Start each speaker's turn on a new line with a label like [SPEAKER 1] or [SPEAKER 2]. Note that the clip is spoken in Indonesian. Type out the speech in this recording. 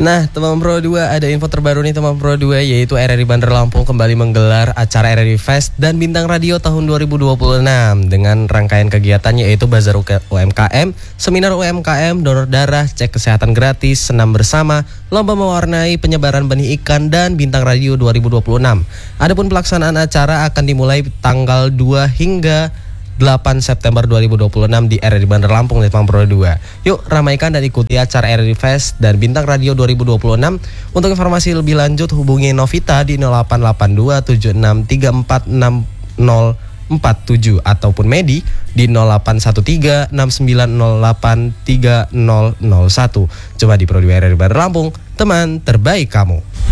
[SPEAKER 1] Nah, teman Pro 2, ada info terbaru nih teman Pro 2, yaitu RRI Bandar Lampung kembali menggelar acara RRI Fest dan Bintang Radio tahun 2026 dengan rangkaian kegiatannya yaitu Bazar UMKM, Seminar UMKM, donor darah, cek kesehatan gratis, senam bersama, lomba mewarnai, penyebaran benih ikan, dan Bintang Radio 2026. Adapun pelaksanaan acara akan dimulai tanggal 2 hingga 8 September 2026 di RRI Bandar Lampung di Teman Pro 2. Yuk ramaikan dan ikuti acara RRI Fest dan Bintang Radio 2026. Untuk informasi lebih lanjut hubungi Novita di 0882 76346047 ataupun Medi di 0813 6908 3001. Coba di Pro 2 RRI Bandar Lampung, teman terbaik kamu.